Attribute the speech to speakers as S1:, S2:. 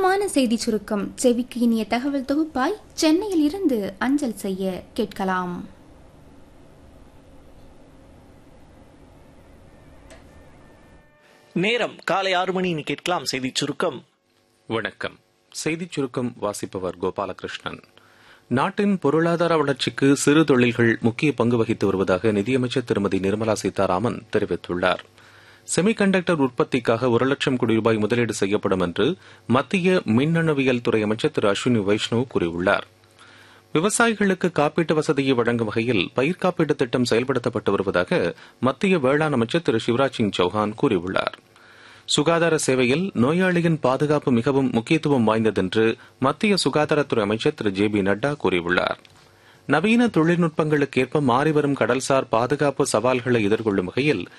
S1: துல்லியமான செய்தி சுருக்கம் செவிக்கு இனிய தகவல் தொகுப்பாய் சென்னையில் இருந்து அஞ்சல் செய்ய கேட்கலாம்.
S2: நேரம் காலை 6 மணி. கேட்கலாம் செய்தி சுருக்கம்.
S3: வணக்கம். செய்தி சுருக்கம் வாசிப்பவர் கோபாலகிருஷ்ணன். நாட்டின் பொருளாதார வளர்ச்சிக்கு சிறு தொழில்கள் முக்கிய பங்கு வகித்து வருவதாக நிதியமைச்சர் திருமதி நிர்மலா சீதாராமன் தெரிவித்துள்ளார். செமிகண்டக்டர் உற்பத்திக்காக 1,00,000 கோடி ரூபாய் முதலீடு செய்யப்படும் என்று மத்திய மின்னணுவியல் துறை அமைச்சர் திரு அஸ்வினி வைஷ்ணவ் கூறியுள்ளார். விவசாயிகளுக்கு காப்பீட்டு வசதியை வழங்கும் வகையில் பயிர் காப்பீட்டு திட்டம் செயல்படுத்தப்பட்டு வருவதாக மத்திய வேளாண் அமைச்சர் திரு சிவராஜ் சிங் சௌஹான் கூறியுள்ளார். சுகாதார சேவையில் நோயாளியின் பாதுகாப்பு மிகவும் முக்கியத்துவம் வாய்ந்ததென்று மத்திய சுகாதாரத்துறை அமைச்சர் திரு ஜே பி நட்டா கூறியுள்ளார். நவீன தொழில்நுட்பங்களுக்கேற்ப மாறிவரும் கடல்சார் பாதுகாப்பு சவால்களை எதிர்கொள்ளும் வகையில்